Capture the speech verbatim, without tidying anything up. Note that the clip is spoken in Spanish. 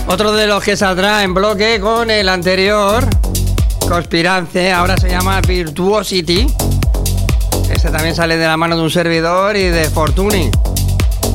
Otro de los que saldrá en bloque con el anterior, Conspirance, ahora se llama Virtuosity. Este también sale de la mano de un servidor y de Fortuny.